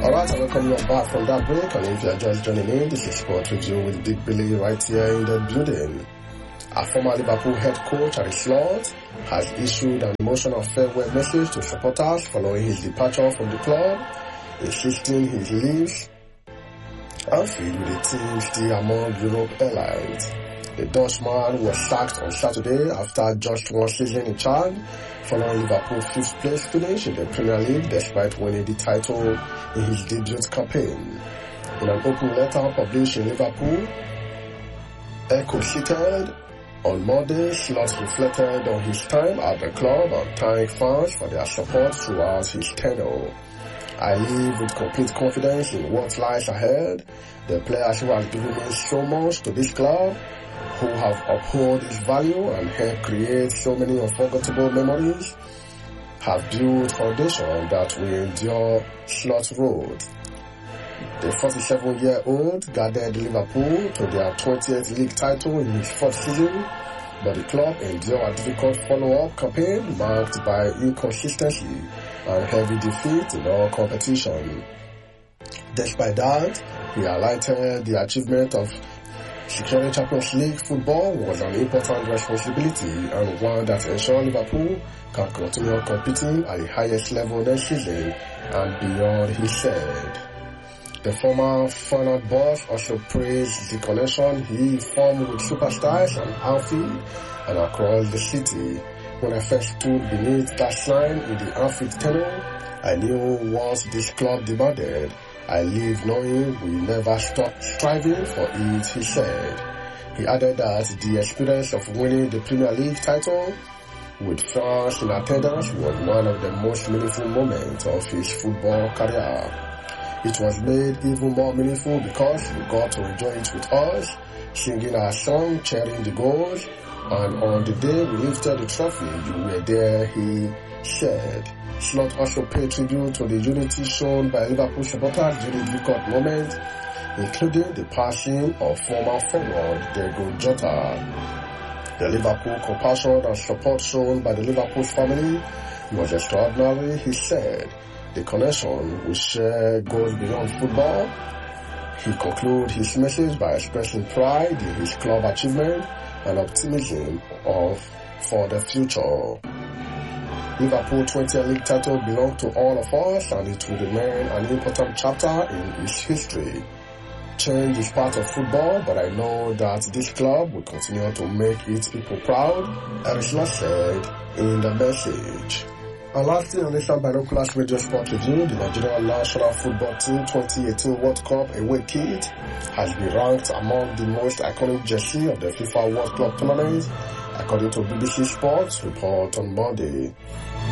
Alright, I welcome you back from that break, and if you are just joining in, this is Sport Review with Big Billy right here in the building. A former Liverpool head coach, Arne Slot, has issued an emotional farewell message to supporters following his departure from the club, insisting he leaves Anfield with the team still among Europe airlines. The Dutchman was sacked on Saturday after just one season in charge, following Liverpool's 5th place finish in the Premier League despite winning the title in his debut campaign. In an open letter published in Liverpool, Echo cited, on Monday, Slot reflected on his time at the club and thanked fans for their support throughout his tenure. I live with complete confidence in what lies ahead. The players who have given me so much to this club, who have upheld its value and helped create so many unforgettable memories, have built foundation that will endure, Slot wrote. The 47-year-old guided Liverpool to their 20th league title in his 4th season, but the club endured a difficult follow-up campaign marked by inconsistency and heavy defeat in all competition. Despite that, he highlighted the achievement of securing Champions League football was an important responsibility and one that ensured Liverpool can continue competing at the highest level next season and beyond, he said. The former Feyenoord boss also praised the connection he formed with superstars on Anfield and across the city. When I first stood beneath that sign in the Anfield tunnel, I knew what this club demanded. I live knowing we never stop striving for it, he said. He added that the experience of winning the Premier League title with fans in attendance was one of the most meaningful moments of his football career. It was made even more meaningful because you got to enjoy it with us, singing our song, cheering the goals, and on the day we lifted the trophy, you were there, he said. Slot also paid tribute to the unity shown by Liverpool supporters during difficult moments, including the passing of former forward Diego Jota. The Liverpool compassion and support shown by the Liverpool family was extraordinary, he said. The connection we share goes beyond football. He concluded his message by expressing pride in his club achievement and optimism for the future. Liverpool's 20th league title belongs to all of us, and it will remain an important chapter in its history. Change is part of football, but I know that this club will continue to make its people proud, Arne said in the message. And lastly, on this Binoculars Radio Sport Review, the Nigerian National Football Team 2018 World Cup away kit has been ranked among the most iconic jersey of the FIFA World Cup tournament, according to BBC Sports report on Monday.